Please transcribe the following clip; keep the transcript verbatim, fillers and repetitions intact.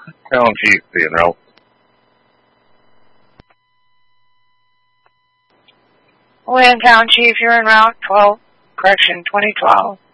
Town Chief being Ralph. Wayne Town Chief, you're in Route twelve, correction twenty twelve.